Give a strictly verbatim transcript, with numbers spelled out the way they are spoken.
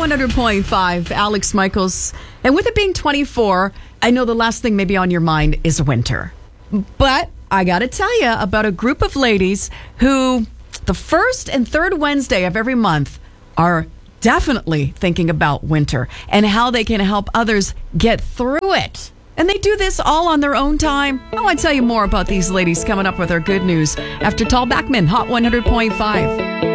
one hundred point five, Alex Michaels. And with it being twenty-four, I know the last thing maybe on your mind is winter. But I got to tell you about a group of ladies who the first and third Wednesday of every month are definitely thinking about winter and how they can help others get through it. And they do this all on their own time. I want to tell you more about these ladies coming up with our good news after Tall Backman, Hot one hundred point five.